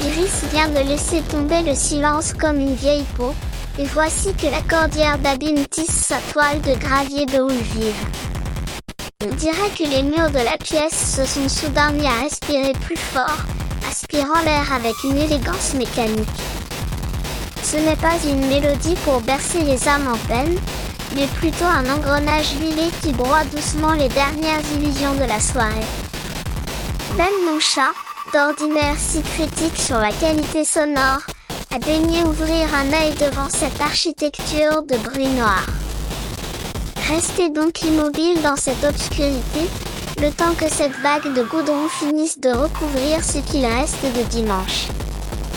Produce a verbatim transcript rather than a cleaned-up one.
Iris vient de laisser tomber le silence comme une vieille peau, et voici que la cordière d'abîme tisse sa toile de gravier de houle vive. On dirait que les murs de la pièce se sont soudain mis à respirer plus fort, aspirant l'air avec une élégance mécanique. Ce n'est pas une mélodie pour bercer les âmes en peine, mais plutôt un engrenage huilé qui broie doucement les dernières illusions de la soirée. Même mon chat, d'ordinaire si critique sur la qualité sonore, a daigné ouvrir un œil devant cette architecture de bruit noir. Restez donc immobile dans cette obscurité, le temps que cette vague de goudron finisse de recouvrir ce qu'il reste de dimanche.